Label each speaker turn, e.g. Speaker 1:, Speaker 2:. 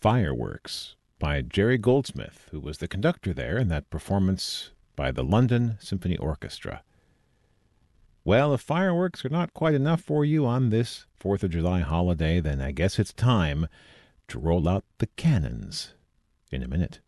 Speaker 1: Fireworks by Jerry Goldsmith, who was the conductor there in that performance by the London Symphony Orchestra. Well, if fireworks are not quite enough for you on this 4th of July holiday, then I guess it's time to roll out the cannons in a minute.